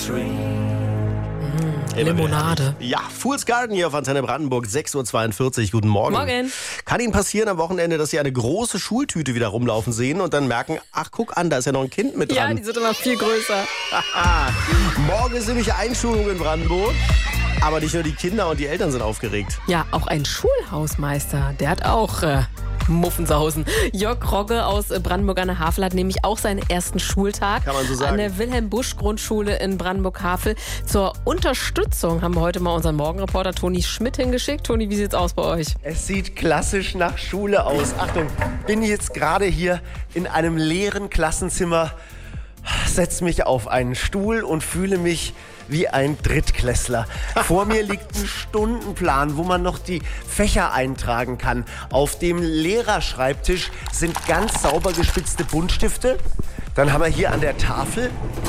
Limonade. Ja, Fool's Garden hier auf Antenne Brandenburg, 6.42 Uhr. Guten Morgen. Morgen. Kann Ihnen passieren am Wochenende, dass Sie eine große Schultüte wieder rumlaufen sehen und dann merken, ach, guck an, da ist ja noch ein Kind mit Ja, dran. die sind immer viel größer. Morgen ist nämlich Einschulung in Brandenburg. Aber nicht nur die Kinder und die Eltern sind aufgeregt. Ja, auch ein Schulhausmeister, der hat auch Muffensausen. Jörg Rogge aus Brandenburg an der Havel hat nämlich auch seinen ersten Schultag. Kann man so sagen. An der Wilhelm-Busch-Grundschule in Brandenburg-Havel. Zur Unterstützung haben wir heute mal unseren Morgenreporter Toni Schmidt hingeschickt. Toni, wie sieht's aus bei euch? Es sieht klassisch nach Schule aus. Achtung, bin jetzt gerade hier in einem leeren Klassenzimmer, setze mich auf einen Stuhl und fühle mich wie ein Drittklässler. Vor mir liegt ein Stundenplan, wo man noch die Fächer eintragen kann. Auf dem Lehrerschreibtisch sind ganz sauber gespitzte Buntstifte. Dann haben wir hier an der Tafel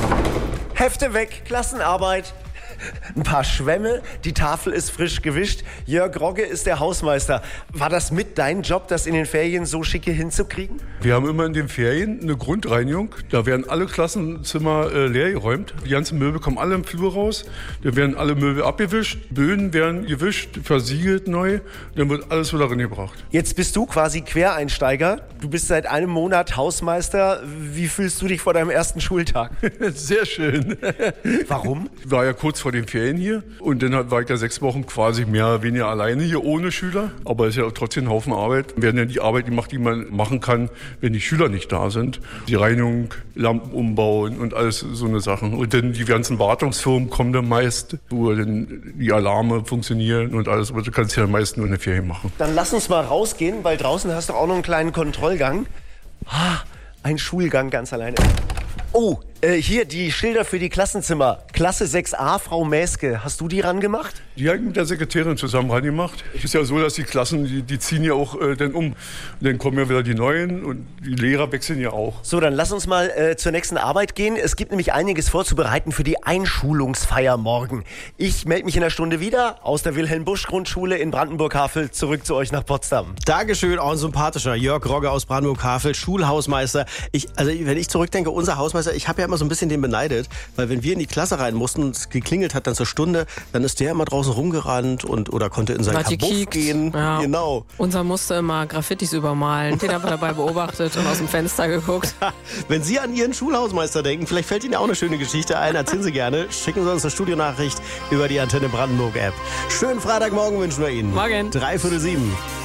Hefte weg, Klassenarbeit. Ein paar Schwämme, die Tafel ist frisch gewischt. Jörg Rogge ist der Hausmeister. War das mit dein Job, das in den Ferien so schicke hinzukriegen? Wir haben immer in den Ferien eine Grundreinigung. Da werden alle Klassenzimmer leer geräumt. Die ganzen Möbel kommen alle im Flur raus. Da werden alle Möbel abgewischt. Böden werden gewischt, versiegelt neu. Dann wird alles wieder reingebracht. Jetzt bist du quasi Quereinsteiger. Du bist seit einem Monat Hausmeister. Wie fühlst du dich vor deinem ersten Schultag? Sehr schön. Warum? War ja kurz vor den Ferien hier und dann war ich ja 6 Wochen quasi mehr oder weniger alleine hier ohne Schüler. Aber es ist ja trotzdem ein Haufen Arbeit. Wir werden ja die Arbeit gemacht, die man machen kann, wenn die Schüler nicht da sind. Die Reinigung, Lampen umbauen und alles so eine Sachen. Und dann die ganzen Wartungsfirmen kommen dann meist, wo dann die Alarme funktionieren und alles. Aber du kannst ja meist nur in der Ferien machen. Dann lass uns mal rausgehen, weil draußen hast du auch noch einen kleinen Kontrollgang. Ein Schulgang ganz alleine. Oh, hier die Schilder für die Klassenzimmer. Klasse 6a, Frau Mäske. Hast du die rangemacht? Die habe ich mit der Sekretärin zusammen reingemacht. Es ist ja so, dass die Klassen, die ziehen ja auch dann um. Und dann kommen ja wieder die Neuen und die Lehrer wechseln ja auch. So, dann lass uns mal zur nächsten Arbeit gehen. Es gibt nämlich einiges vorzubereiten für die Einschulungsfeier morgen. Ich melde mich in einer Stunde wieder aus der Wilhelm-Busch-Grundschule in Brandenburg-Havel zurück zu euch nach Potsdam. Dankeschön, auch ein sympathischer Jörg Rogge aus Brandenburg-Havel, Schulhausmeister. Wenn ich zurückdenke, unser Hausmeister, ich habe ja immer so ein bisschen den beneidet, weil wenn wir in die Klasse rein mussten und es geklingelt hat dann zur Stunde, dann ist der immer draußen rumgerannt oder konnte in sein Kabuff gehen. Ja. Genau. Unser musste immer Graffitis übermalen. Den haben wir dabei beobachtet und aus dem Fenster geguckt. Wenn Sie an Ihren Schulhausmeister denken, vielleicht fällt Ihnen ja auch eine schöne Geschichte ein, erzählen Sie gerne. Schicken Sie uns eine Studionachricht über die Antenne Brandenburg App. Schönen Freitagmorgen wünschen wir Ihnen. Morgen. 6:45.